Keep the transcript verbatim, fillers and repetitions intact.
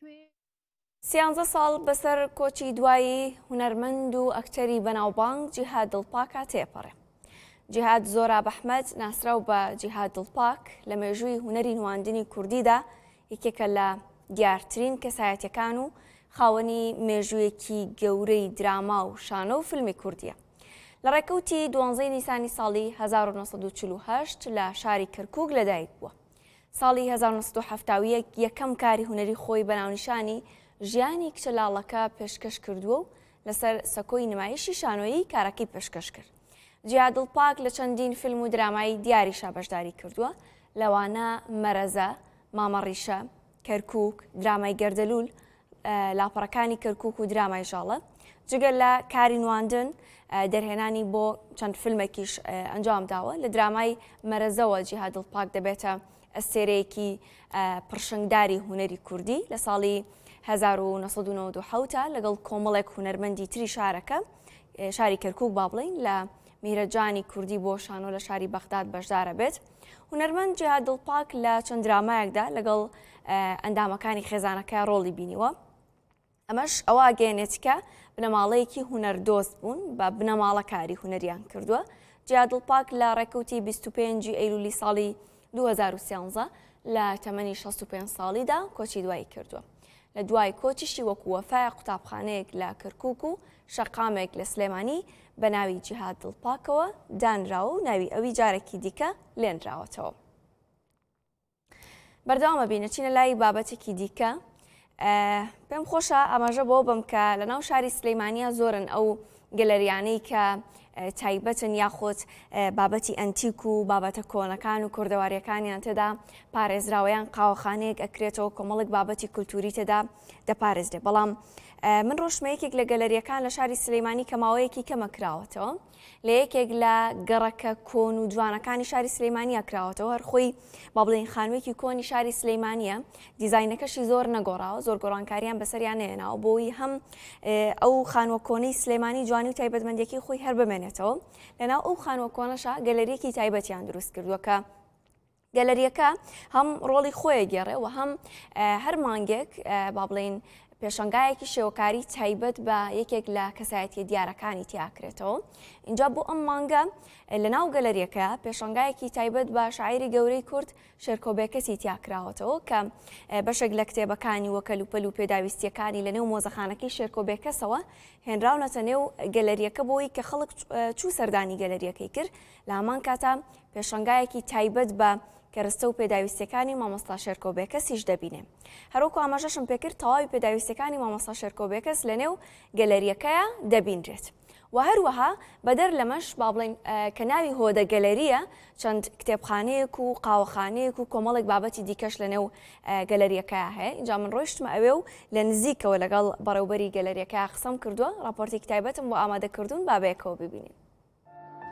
سیانزە ساڵ بەسەر کۆچی دوایی هونەرمەند و ئەکتەری بەناوبانگ جیهاد دڵپاکە تێپەڕێ. جیهاد زۆراب ئەحمەد ناسراو بە جیهاد دڵپاک لە مێژووی هونەری نواندنی کوردیدا یەکێکە لە دیارترین کەسایەتیەکان و خاوەنی مێژوویەکی گەورەی دراما و شانە و فیلمی کوردیە. لە ڕێکەوتی دوانزەی نیسانی ساڵی هەزار و نۆ سەد و چل و هەشت لە شاری کەرکووک لەدایک بووە. ساڵی هەزار و نۆ سەد و هەفتاد و یەک یەکەم کاری هونەری خۆی بەناونیشانی ژیانی کچەلاڵەکە پێشکەش کردووە و لەسەر سەکۆی نمایشی شانۆیی کارەکەی پێشکەش کرد. جیهاد دڵپاک لە چەندین فیلم و درامایی دیاریشا بەشداری کردووە، لەوانە مەرەزە، مامەڕیشە، کەرکووک، درامای گەردەلوول، لاپەڕەکانی کەرکووک و درامای ژاڵە. جگەل لە کاری نواندن دەرهێنانی بۆ چەند فیلمێکیش ئەنجام داوە. لە درامای مەرەزەوە جیهاد دڵپاک دەبێتە ئەستێرەیەکی پڕشنگداری هونەری کوردی. لە ساڵی هەزار و نۆ سەد و نەوەت و حەوت لەگەڵ کۆمەڵێک هونەرمەندی تری شارەکە شاری کەرکووک با بڵین لە میرەجانی کوردی بۆ شانۆ لە شاری بەغداد بەشدارە بێت. هونەرمەند جیهاد دڵپاک لە چەند درامایەکدا لەگەڵ ئەندامەکانی خێزانەکە ڕۆڵی بینیوە. ئەمەش ئەوە ئەگەیەنێت کە بنەماڵەیەکی هونەردۆست بوون بە بنەماڵەکاری هونەریان کردووە. جیهاد دڵپاک لە ڕێکەوتی بیست و پێنجی ئەیلولی ساڵی دوو هەزار و سیانزە لە تەمەنی شەست و پێنج ساڵیدا کۆچی دوایی کردووە. لە دوای کۆچیشی وەکو وەفای قوتابخانەیەک لە کەرکووک و شەقامێک لە سلێمانی بە ناوی جیهاد دڵپاکەوە دانراوە و ناوی ئەوی جارێکی دیکە لێنراوەتەوە. بەردەوامە بینە چینە لای بابەتێکی دیکە. پێم خۆشە ئاماژە بۆ بم کە لە ناو شاری سلەیمانیە زۆرن ئەو گەلەریانەی کە تایبەتن یاخۆت بابەتی ئەنتیک و بابەتە کۆنەکان و کوردەواریەکانیان تێدا پارێزراوەیان قاوەخانەیەک ئەکرێتەوە کۆمەڵێک بابەتی کولتوری تێدا دەپارێزرێ. بەڵام من ڕۆژمەیەکێک لە گەلەریەکان لە شاری سلەیمانی کە ماوەیەکی کەمە کراوەتەوە لە یەکێک لە گەڕەکە کۆن و جوانەکانی شاری سلەیمانیە کراوەتەوە. هەر خۆی با بڵێن خانوویەکی کۆنی شاری سلەیمانیە، دیزاینەکەشی زۆر نەگۆڕاوە، زۆر گۆڕانکاریان بەسەریان نێناوە بۆی هەم ئەو خانووە کۆنەی سلەیمانی جوانی و تایبەتمەندێکی خۆی هەر بمێنێتەوە. لەناو ئەو خانووە کۆنەشە گەلەریەکی تایبەتیان دروست کردووە کە گەلەریەکە هەم ڕۆڵی خۆیە گێڕێ و هەم هەر مانگێک با بڵێن پێشەنگایەکی شێوەکاری تایبەت بە یەکێک لە کەسایەتی دیارەکانی تیاکرێتەوە. اینجا بۆ ئەم مانگە لە ناو گەلەریەکە پێشەنگایەکی تایبەت بە شاعیری گەورەی کورد شێرکۆبێکەسی تیاکراوەتەوە کە بەشێک لە کتێبەکانی وەکە لوپەل و پێداویستیەکانی لە نێو مۆزەخانەکەی شێرکۆبێکەسەوە هێنراونەتە نێو گەلەریەکە بۆی کە خەڵک چوو سەردانی گەلەریەکەی کرد. لە هەمان کاتە پێشەنگایەکی تایبەت بە کەرەستە و پێداویستەکانی مامۆستا شێرکۆبێکەسیش دەبینێ. هەروەکو ئاماژەشم پێکرد تەواوی پێداویستەکانی مامۆستا شێرکۆبێکەس لە نێو گەلەریەکەیە دەبینرێت. و هەروەها بەدەر لەمەش با بڵێن کە ناوی هۆدە گەلەریە چەند کتێبخانەیەک و قاوەخانەیەک و کۆمەڵێک بابەتی دیکەش لە نێو گەلەریەکەیە هەیە. اینجا من ڕۆیشتمە ئەوێ و لە نزیکەوە لەگەڵ بەڕێوبەری گەلەریەکە قسەم کردووە. راپۆرتێکی تایبەتم بۆ ئامادەکردوون بابەیەکەوە ببینین.